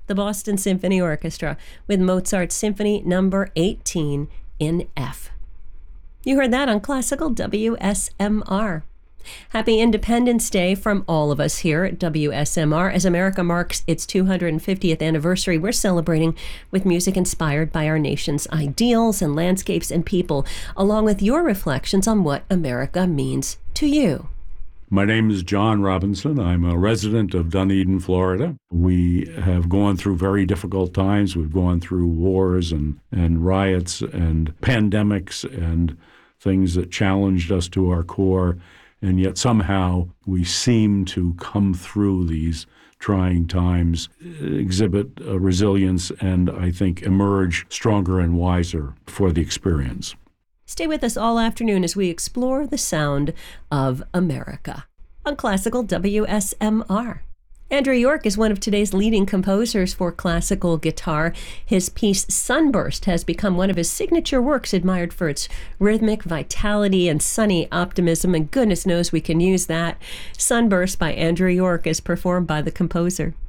the Boston Symphony Orchestra with Mozart's Symphony Number 18 in F. You heard that on Classical WSMR. Happy Independence Day from all of us here at WSMR. As America marks its 250th anniversary, we're celebrating with music inspired by our nation's ideals and landscapes and people, along with your reflections on what America means to you. My name is John Robinson. I'm a resident of Dunedin, Florida. We have gone through very difficult times. We've gone through wars and riots and pandemics and things that challenged us to our core. And yet somehow we seem to come through these trying times, exhibit resilience, and I think emerge stronger and wiser for the experience. Stay with us all afternoon as we explore the sound of America on Classical WSMR. Andrew York is one of today's leading composers for classical guitar. His piece Sunburst has become one of his signature works, admired for its rhythmic vitality and sunny optimism, and goodness knows we can use that. Sunburst by Andrew York is performed by the composer.